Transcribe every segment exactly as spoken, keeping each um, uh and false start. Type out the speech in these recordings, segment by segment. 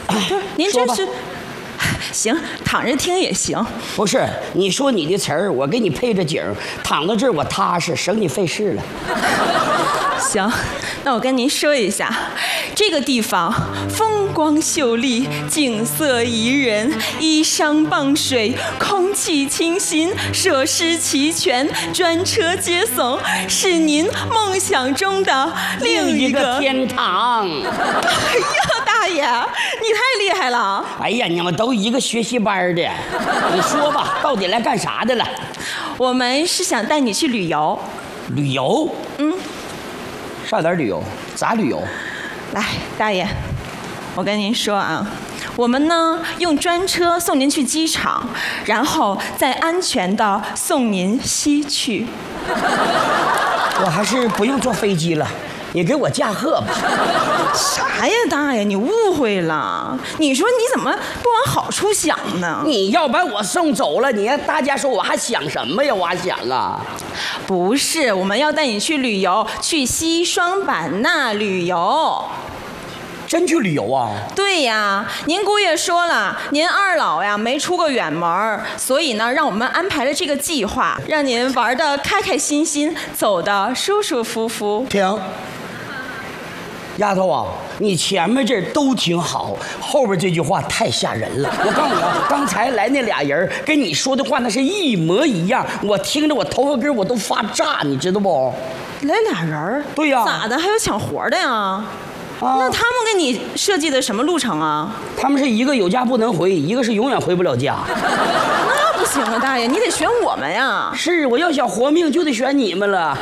您真是。行，躺着听也行。 不是，你说你的词儿，我给你配着景，躺到这儿我踏实，省你费事了。 行，那我跟您说一下，这个地方风光秀丽，景色宜人，依山傍水，空气清新，设施齐全，专车接送，是您梦想中的另一个天堂。 哎呀，大爷，你太厉害了！ 哎呀，你们都一个学习班的，你说吧，到底来干啥的了？ 我们是想带你去旅游。 旅游？ 嗯。 上哪儿旅游？咋旅游？ 来，大爷，我跟您说啊，我们呢用专车送您去机场，然后再安全的送您西去。 我还是不用坐飞机了，你给我驾鹤吧。 啥呀，大爷，你误会了。你说你怎么不往好处想呢？ 你要把我送走了，你让大家说我还想什么呀？我还想啊。 不是，我们要带你去旅游，去西双版纳旅游。 真去旅游啊？ 对呀，您姑爷说了，您二老呀没出过远门，所以呢，让我们安排了这个计划，让您玩得开开心心，走得舒舒服服。 停，丫头啊，你前面这都挺好，后边这句话太吓人了。我告诉你啊，刚才来那俩人跟你说的话那是一模一样，我听着我头发根我都发炸，你知道不？ 来俩人？ 对呀。 咋的？还有抢活的呀？啊、那他们给你设计的什么路程啊？ 他们是一个有家不能回，一个是永远回不了家。 那不行啊，大爷，你得选我们呀。 是，我要想活命就得选你们了。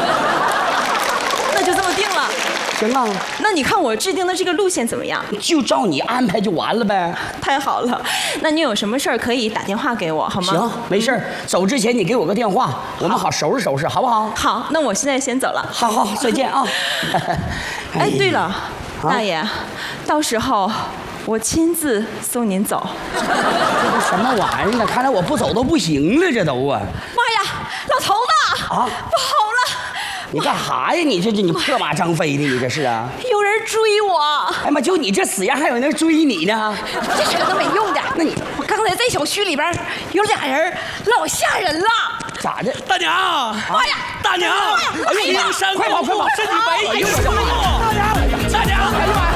那就这么定了。 行啊。 那你看我制定的这个路线怎么样？ 就照你安排就完了呗。 太好了，那你有什么事儿可以打电话给我，好吗？ 行，没事儿。走之前你给我个电话，我们好收拾收拾，好不好？ 好，那我现在先走了。 好好，再见啊。 哎，对了，大爷，到时候我亲自送您走。 这都什么玩意儿呢？看来我不走都不行了，这都啊！ 妈呀，老头子啊，不好了！ 你干啥呀？你这这你破马张飞的，你这是啊？ 有人追我！ 哎妈，就你这死样，还有人追你呢？ 这扯都没用的。 那你我刚才在小区里边有俩人，老吓人了。 咋的？ 大娘！ 妈呀！ 大娘！ 哎呦， 灵山快跑快跑！ 身体白衣， 哎呦我的妈！ 大娘！大娘！